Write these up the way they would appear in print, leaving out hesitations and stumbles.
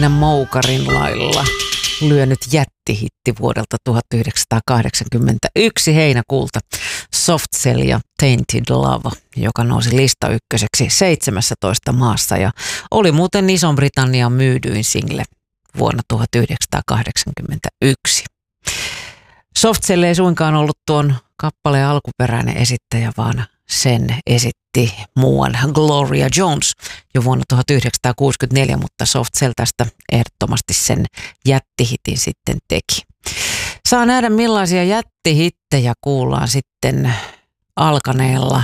Moukarin lailla lyönyt jättihitti vuodelta 1981 heinäkuulta Soft Cell ja Tainted Love, joka nousi lista ykköseksi 17 maassa ja oli muuten Ison-Britannian myydyin single vuonna 1981. Soft Cell ei suinkaan ollut tuon kappaleen alkuperäinen esittäjä, vaan sen esitti muuan Gloria Jones jo vuonna 1964, mutta Soft Cell tästä ehdottomasti sen jättihitin sitten teki. Saa nähdä millaisia jättihittejä kuullaan sitten alkaneella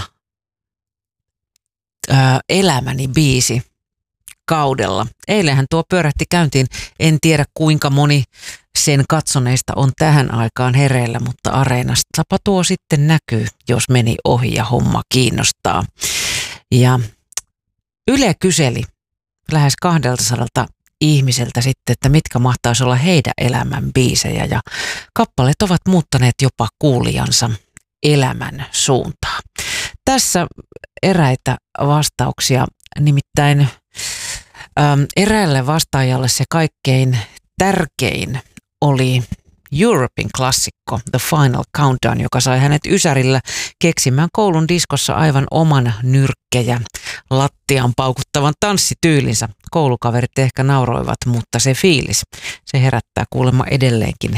Elämäni biisi kaudella. Eilenhän tuo pyörähti käyntiin. En tiedä kuinka moni sen katsoneista on tähän aikaan hereillä, mutta areenastapa tuo sitten näkyy, jos meni ohi ja homma kiinnostaa. Ja Yle kyseli lähes 200 ihmiseltä sitten, että mitkä mahtaisi olla heidän elämän biisejä, ja kappaleet ovat muuttaneet jopa kuulijansa elämän suuntaa. Tässä eräitä vastauksia, nimittäin eräälle vastaajalle se kaikkein tärkein oli Europein klassikko The Final Countdown, joka sai hänet Ysärillä keksimään koulun diskossa aivan oman nyrkkejä lattiaan paukuttavan tanssityylinsä. Koulukaverit ehkä nauroivat, mutta se fiilis, se herättää kuulemma edelleenkin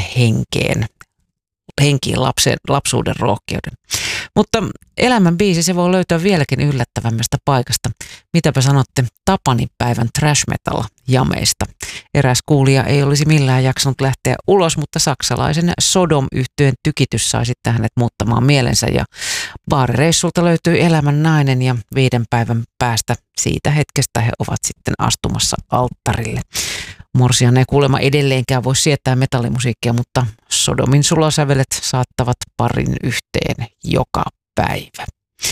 henkiin lapsuuden rohkeuden. Mutta elämän biisi, se voi löytää vieläkin yllättävämmästä paikasta. Mitäpä sanotte Tapanipäivän trash metal jameista? Eräs kuulija ei olisi millään jaksanut lähteä ulos, mutta saksalaisen Sodom-yhtyeen tykitys sai sitten hänet muuttamaan mielensä, ja baarireissulta löytyi elämän nainen, ja 5 päivän päästä siitä hetkestä he ovat sitten astumassa alttarille. Morsian ei kuulemma edelleenkään voi sietää metallimusiikkia, mutta Sodomin sulosävelet saattavat parin yhteen joka päivä.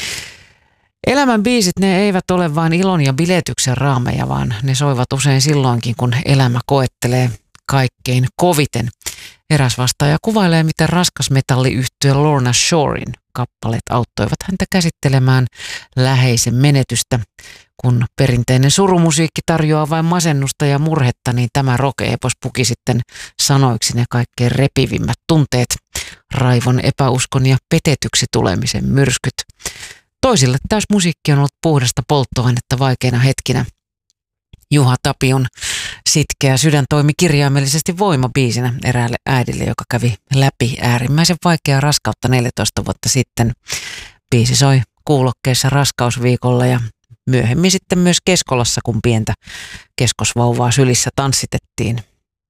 Elämän biisit, ne eivät ole vain ilon ja biletyksen raameja, vaan ne soivat usein silloinkin, kun elämä koettelee kaikkein koviten. Eräs vastaaja kuvailee, miten raskas metalliyhtye Lorna Shoren kappaleet auttoivat häntä käsittelemään läheisen menetystä. Kun perinteinen surumusiikki tarjoaa vain masennusta ja murhetta, niin tämä rock-epos puki sitten sanoiksi ne kaikkein repivimmät tunteet, raivon, epäuskon ja petetyksi tulemisen myrskyt. Toisille taas musiikki on ollut puhdasta polttoainetta vaikeina hetkinä. Juha Tapion sitkeä sydän toimi kirjaimellisesti voimabiisinä eräälle äidille, joka kävi läpi äärimmäisen vaikeaa raskautta 14 vuotta sitten. Biisi soi kuulokkeissa raskausviikolla ja myöhemmin sitten myös Keskolassa, kun pientä keskosvauvaa sylissä tanssitettiin.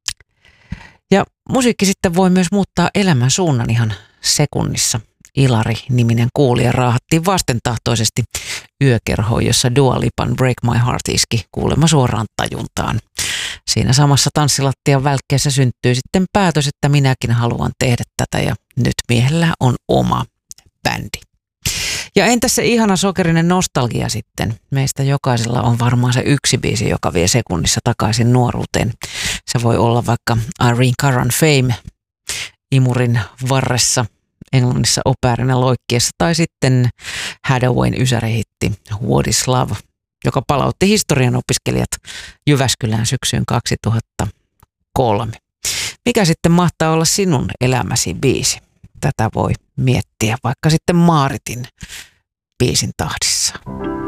Ja musiikki sitten voi myös muuttaa elämän suunnan ihan sekunnissa. Ilari-niminen kuulija raahattiin vastentahtoisesti yökerhoon, jossa Dua Lipan Break My Heart iski kuulemma suoraan tajuntaan. Siinä samassa tanssilattian välkkeessä syntyi sitten päätös, että minäkin haluan tehdä tätä, ja nyt miehellä on oma bändi. Ja entäs se ihana sokerinen nostalgia sitten? Meistä jokaisella on varmaan se yksi biisi, joka vie sekunnissa takaisin nuoruuteen. Se voi olla vaikka Irene Caran Fame imurin varressa, Englannissa opeärina loikkiessa, tai sitten Hathaway'n ysärihitti What is Love, joka palautti historian opiskelijat Jyväskylään syksyyn 2003. Mikä sitten mahtaa olla sinun elämäsi biisi? Tätä voi miettiä vaikka sitten Maaritin biisin tahdissa.